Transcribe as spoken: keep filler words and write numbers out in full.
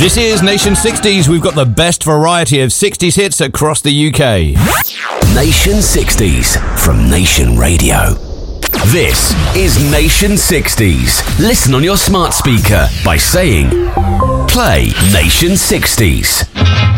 This is Nation sixties. We've got the best variety of sixties hits across the U K. Nation sixties from Nation Radio. This is Nation sixties. Listen on your smart speaker by saying, play Nation sixties.